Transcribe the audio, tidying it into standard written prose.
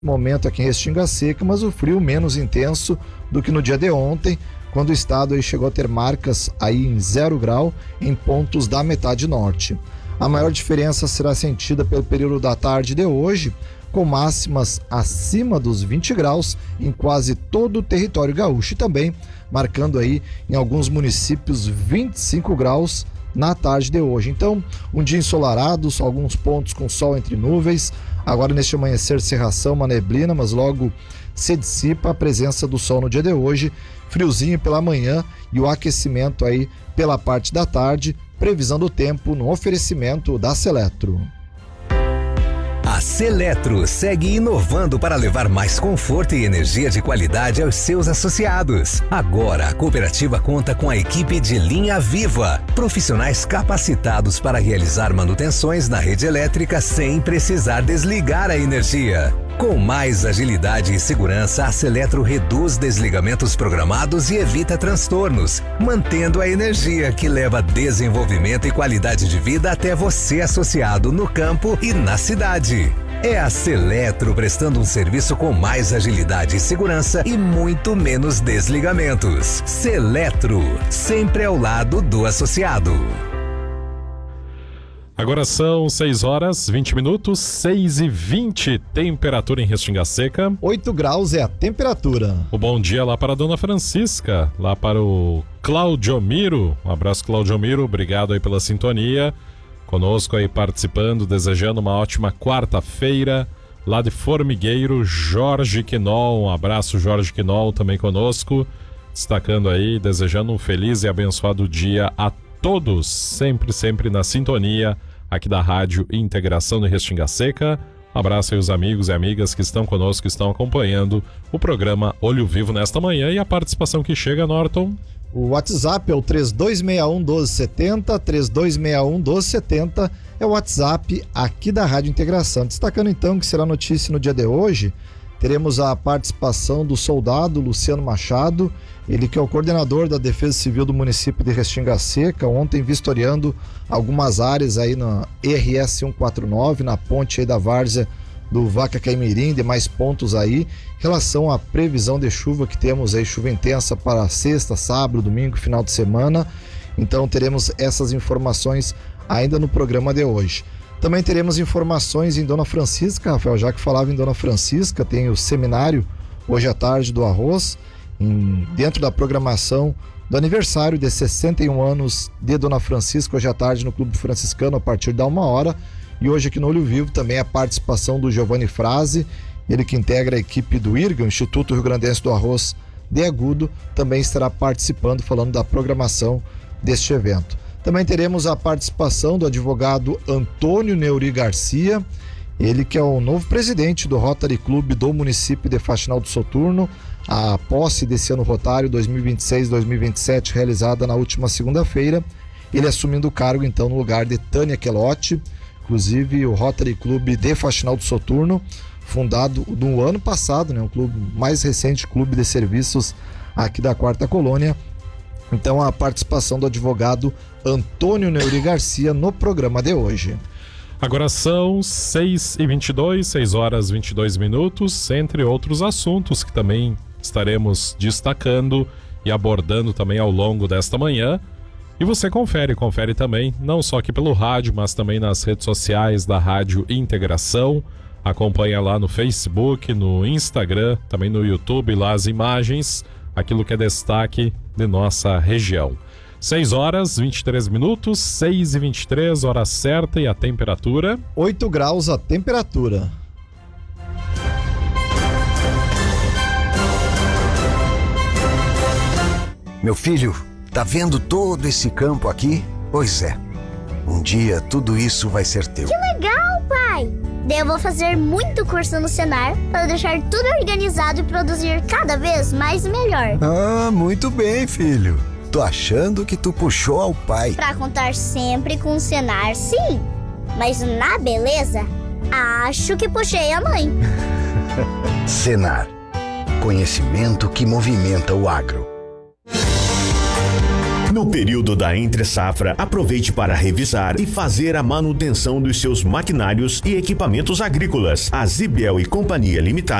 momento aqui em Restinga Seca, mas o frio menos intenso do que no dia de ontem, quando o estado aí chegou a ter marcas aí em 0 grau em pontos da metade norte. A maior diferença será sentida pelo período da tarde de hoje, com máximas acima dos 20 graus em quase todo o território gaúcho e também marcando aí em alguns municípios 25 graus na tarde de hoje. Então, um dia ensolarado, alguns pontos com sol entre nuvens. Agora neste amanhecer, cerração, uma neblina, mas logo se dissipa a presença do sol no dia de hoje. Friozinho pela manhã e o aquecimento aí pela parte da tarde. Previsão do tempo no oferecimento da Seletro. A Seletro segue inovando para levar mais conforto e energia de qualidade aos seus associados. Agora, a cooperativa conta com a equipe de linha viva, profissionais capacitados para realizar manutenções na rede elétrica sem precisar desligar a energia. Com mais agilidade e segurança, a Seletro reduz desligamentos programados e evita transtornos, mantendo a energia que leva desenvolvimento e qualidade de vida até você, associado no campo e na cidade. É a Seletro prestando um serviço com mais agilidade e segurança e muito menos desligamentos. Seletro, sempre ao lado do associado. Agora são 6 horas 20 minutos, 6h20, temperatura em Restinga Seca. 8 graus é a temperatura. O bom dia lá para a dona Francisca, lá para o Claudiomiro. Um abraço, Claudiomiro, obrigado aí pela sintonia. Conosco aí participando, desejando uma ótima quarta-feira. Lá de Formigueiro, Jorge Quinol. Um abraço, Jorge Quinol, também conosco. Destacando aí, desejando um feliz e abençoado dia a todos. Sempre na sintonia aqui da Rádio Integração de Restinga Seca. Um abraço aí os amigos e amigas que estão conosco, que estão acompanhando o programa Olho Vivo nesta manhã. E a participação que chega, Norton? O WhatsApp é o 3261-1270, 3261-1270 é o WhatsApp aqui da Rádio Integração. Destacando então que será notícia no dia de hoje, teremos a participação do soldado Luciano Machado, ele que é o coordenador da Defesa Civil do município de Restinga Seca, ontem vistoriando algumas áreas aí na RS 149, na ponte aí da várzea do Vaca Caimirim, demais pontos aí, em relação à previsão de chuva que temos aí, chuva intensa para sexta, sábado, domingo, final de semana. Então teremos essas informações ainda no programa de hoje. Também teremos informações em Dona Francisca, Rafael, já que falava em Dona Francisca, tem o seminário hoje à tarde do arroz, dentro da programação do aniversário de 61 anos de Dona Francisca, hoje à tarde no Clube Franciscano, a partir da 1h. E hoje aqui no Olho Vivo também a participação do Giovanni Frase, ele que integra a equipe do IRGA, o Instituto Rio Grandense do Arroz de Agudo, também estará participando, falando da programação deste evento. Também teremos a participação do advogado Antônio Neuri Garcia, ele que é o novo presidente do Rotary Club do município de Faxinal do Soturno. A posse desse ano rotário 2026-2027 realizada na última segunda-feira, ele assumindo o cargo então no lugar de Tânia Quelotti. Inclusive o Rotary Club de Faxinal do Soturno, fundado no ano passado, né, um clube mais recente, clube de serviços aqui da Quarta Colônia. Então a participação do advogado Antônio Neuri Garcia no programa de hoje. Agora são 6h22, 6 horas 22 minutos, entre outros assuntos que também estaremos destacando e abordando também ao longo desta manhã. E você confere também, não só aqui pelo rádio, mas também nas redes sociais da Rádio Integração. Acompanha lá no Facebook, no Instagram, também no YouTube, lá as imagens, aquilo que é destaque de nossa região. 6 horas 23 minutos, 6h23, hora certa e a temperatura? 8 graus a temperatura. Meu filho, tá vendo todo esse campo aqui? Pois é, um dia tudo isso vai ser teu. Que legal, pai! Daí eu vou fazer muito curso no Senar para deixar tudo organizado e produzir cada vez mais e melhor. Ah, muito bem, filho. Tô achando que tu puxou ao pai. Pra contar sempre com o Senar, sim. Mas na beleza, acho que puxei a mãe. Senar, conhecimento que movimenta o agro. No período da entre-safra, aproveite para revisar e fazer a manutenção dos seus maquinários e equipamentos agrícolas. A Zibel e Companhia Limitada